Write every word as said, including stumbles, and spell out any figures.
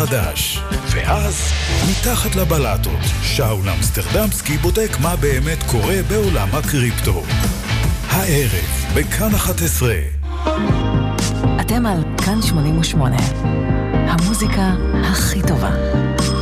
החדש. ואז, מתחת לבלטות, שאול אמסטרדמסקי בודק מה באמת קורה בעולם הקריפטו. הערב, בכאן אחת עשרה. אתם על כאן שמונים ושמונה. המוזיקה הכי טובה.